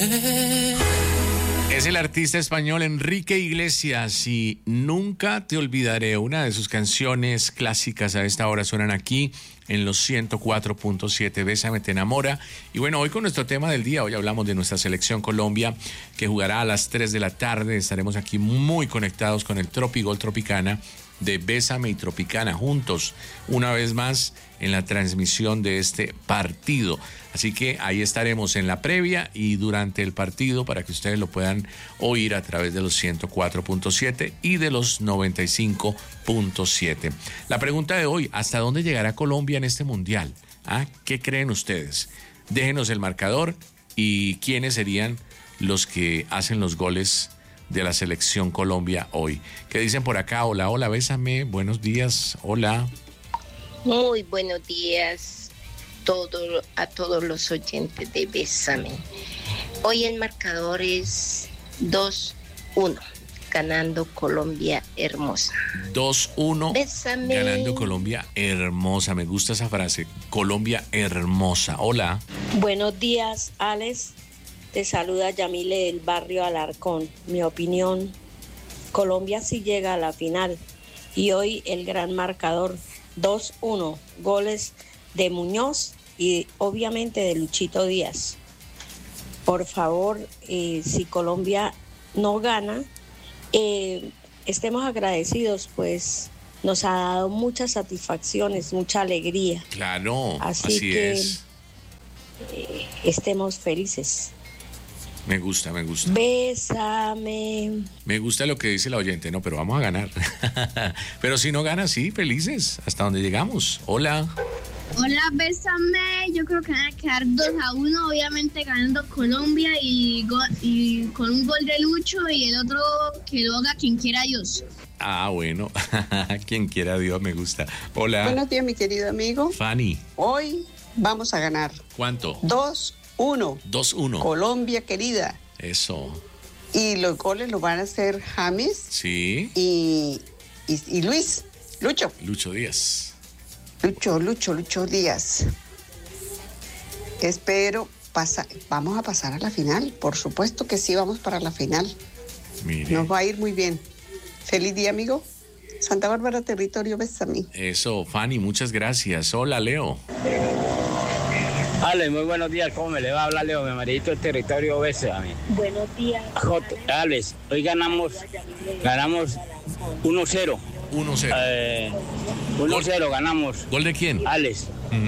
Es el artista español Enrique Iglesias y Nunca te olvidaré. Una de sus canciones clásicas a esta hora suenan aquí en los 104.7. Bésame, te enamora. Y bueno, hoy con nuestro tema del día, hoy hablamos de nuestra selección Colombia, que jugará a las 3 de la tarde. Estaremos aquí muy conectados con el Tropigol Tropicana de Bésame y Tropicana juntos, una vez más en la transmisión de este partido. Así que ahí estaremos en la previa y durante el partido para que ustedes lo puedan oír a través de los 104.7 y de los 95.7. La pregunta de hoy, ¿hasta dónde llegará Colombia en este mundial? ¿Qué creen ustedes? Déjenos el marcador y quiénes serían los que hacen los goles de la selección Colombia hoy. ¿Qué dicen por acá? Hola, hola, bésame, buenos días, hola. Muy buenos días a todos los oyentes de Bésame. Hoy el marcador es 2-1, ganando Colombia hermosa. 2-1, Bésame. Ganando Colombia hermosa, me gusta esa frase, Colombia hermosa. Hola. Buenos días, Alex. Te saluda Yamile del barrio Alarcón. Mi opinión, Colombia sí llega a la final. Y hoy el gran marcador, 2-1. Goles de Muñoz y obviamente de Luchito Díaz. Por favor, si Colombia no gana, estemos agradecidos, pues nos ha dado muchas satisfacciones, mucha alegría. Claro, así que es. Estemos felices. Me gusta. Bésame. Me gusta lo que dice la oyente, no, pero vamos a ganar. Pero si no gana, sí, felices, hasta donde llegamos. Hola. Hola, bésame. Yo creo que van a quedar 2-1, obviamente ganando Colombia y con un gol de Lucho y el otro que lo haga quien quiera Dios. Bueno, quien quiera Dios, me gusta. Hola. Buenos días, mi querido amigo. Fanny. Hoy vamos a ganar. ¿Cuánto? 2-1. 2-1. Colombia querida. Eso. Y los goles los van a hacer James. Sí. Y Lucho Díaz. Lucho Díaz. Espero vamos a pasar a la final. Por supuesto que sí, vamos para la final. Mire. Nos va a ir muy bien. Feliz día, amigo. Santa Bárbara, territorio, bésame. Eso, Fanny, muchas gracias. Hola, Leo. Ale, muy buenos días, ¿cómo me le va a hablar Leo? Mi maridito del territorio bésame. Buenos días. Alex, hoy ganamos 1-0. 1-0. 1-0 ganamos. ¿Gol de quién? Alex.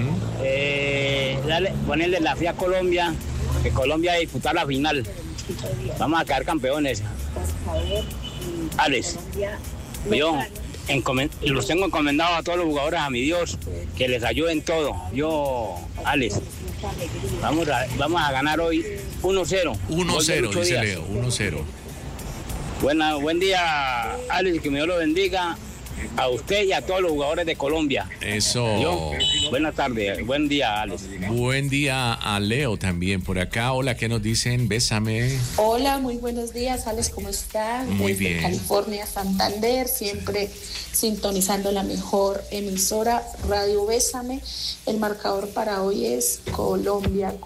Ponerle la fe a Colombia, que Colombia va a disputar la final. Vamos a quedar campeones. Alex, yo los tengo encomendados a todos los jugadores, a mi Dios, que les ayude en todo. Alex, vamos a ganar hoy 1-0. 1-0, dice Leo, 1-0. Buen día, Alex, que Dios lo bendiga a usted y a todos los jugadores de Colombia. Eso. Buenas tardes, buen día, Alex. Buen día a Leo también por acá. Hola, ¿qué nos dicen? Bésame. Hola, muy buenos días, Alex, ¿cómo estás? Muy Desde bien. California, Santander, siempre sintonizando la mejor emisora, Radio Bésame. El marcador para hoy es Colombia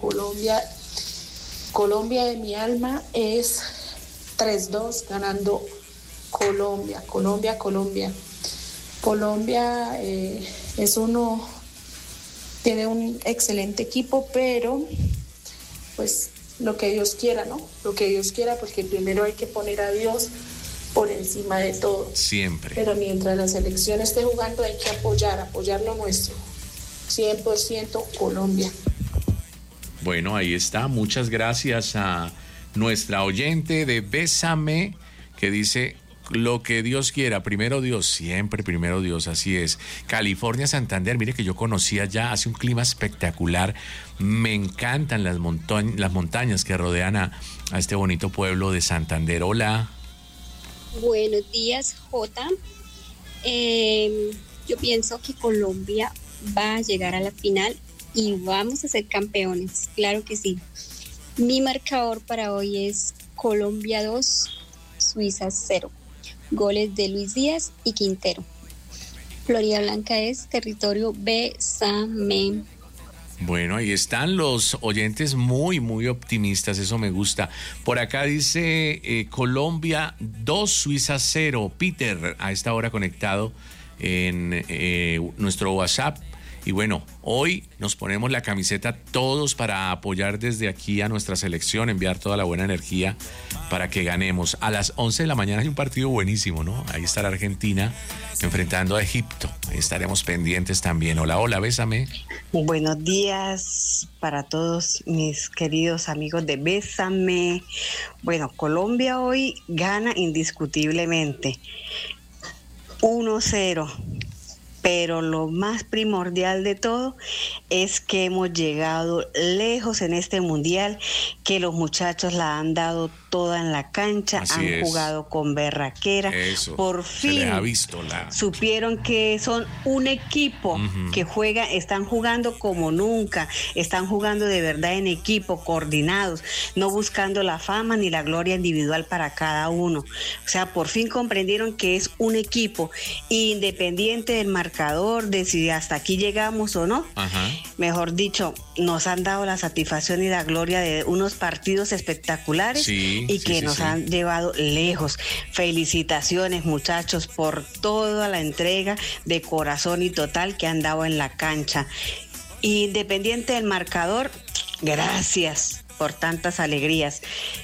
de mi alma es 3-2, ganando Colombia. Colombia tiene un excelente equipo, pero pues lo que Dios quiera, ¿no? Lo que Dios quiera, porque primero hay que poner a Dios por encima de todo. Siempre. Pero mientras la selección esté jugando hay que apoyar lo nuestro. 100% Colombia. Bueno, ahí está. Muchas gracias a nuestra oyente de Bésame, que dice: lo que Dios quiera, primero Dios, siempre primero Dios, así es. California, Santander, mire que yo conocía ya, hace un clima espectacular. Me encantan las montañas que rodean a este bonito pueblo de Santander. Hola. Buenos días, Jota. Yo pienso que Colombia va a llegar a la final y vamos a ser campeones, claro que sí. Mi marcador para hoy es Colombia 2, Suiza 0. Goles de Luis Díaz y Quintero. Florida Blanca es territorio Bésame. Bueno, ahí están los oyentes muy, muy optimistas, eso me gusta. Por acá dice Colombia 2, Suiza 0. Peter, a esta hora conectado en nuestro WhatsApp. Y bueno, hoy nos ponemos la camiseta todos para apoyar desde aquí a nuestra selección, enviar toda la buena energía para que ganemos. A las 11 de la mañana hay un partido buenísimo, ¿no? Ahí estará Argentina enfrentando a Egipto. Ahí estaremos pendientes también. Hola, hola, bésame. Buenos días para todos mis queridos amigos de Bésame. Bueno, Colombia hoy gana indiscutiblemente 1-0. Pero lo más primordial de todo es que hemos llegado lejos en este mundial, que los muchachos la han dado toda en la cancha, han jugado con berraquera. Eso, por fin se les ha visto supieron que son un equipo que juega, están jugando como nunca, están jugando de verdad en equipo, coordinados, no buscando la fama ni la gloria individual para cada uno. O sea, por fin comprendieron que es un equipo independiente del marcador, de si hasta aquí llegamos o no. Mejor dicho, nos han dado la satisfacción y la gloria de unos partidos espectaculares y que nos han llevado lejos. Felicitaciones, muchachos, por toda la entrega de corazón y total que han dado en la cancha. Independiente del marcador, gracias por tantas alegrías.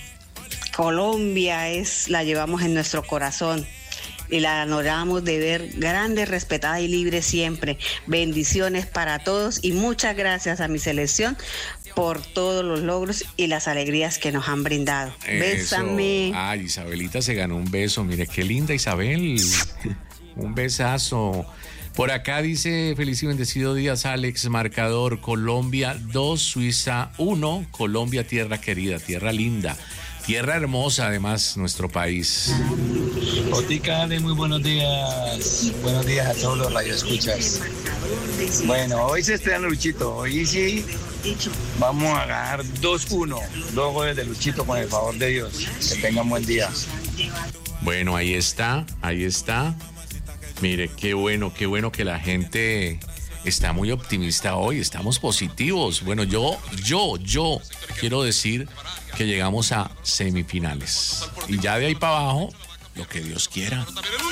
Colombia la llevamos en nuestro corazón y la anoramos de ver grande, respetada y libre siempre. Bendiciones para todos y muchas gracias a mi selección por todos los logros y las alegrías que nos han brindado. Bésame. Ay, Isabelita se ganó un beso. Mire, qué linda Isabel. Un besazo. Por acá dice, feliz y bendecido días, Alex. Marcador, Colombia 2, Suiza 1. Colombia, tierra querida, tierra linda. Tierra hermosa, además, nuestro país. Otica, Ale, muy buenos días. Buenos días a todos los radioescuchas. Bueno, hoy se estrena Luchito. Hoy sí vamos a ganar 2-1. 2 goles de Luchito con el favor de Dios. Que tengan buen día. Bueno, ahí está, ahí está. Mire, qué bueno que la gente está muy optimista hoy. Estamos positivos. Bueno, yo quiero decir que llegamos a semifinales. Y ya de ahí para abajo, lo que Dios quiera.